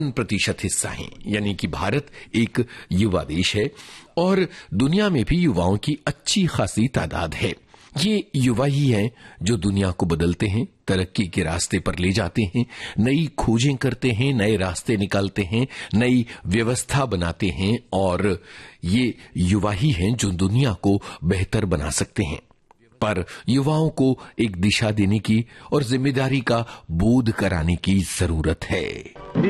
प्रतिशत हिस्सा है, यानी कि भारत एक युवा देश है और दुनिया में भी युवाओं की अच्छी खासी तादाद है। ये युवा ही हैं जो दुनिया को बदलते हैं, तरक्की के रास्ते पर ले जाते हैं, नई खोजें करते हैं, नए रास्ते निकालते हैं, नई व्यवस्था बनाते हैं और ये युवा ही हैं जो दुनिया को बेहतर बना सकते हैं। पर युवाओं को एक दिशा देने की और जिम्मेदारी का बोध कराने की जरूरत है।